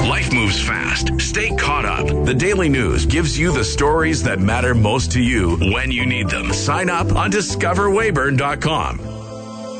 Life moves fast. Stay caught up. The Daily News gives you the stories that matter most to you when you need them. Sign up on discoverwayburn.com.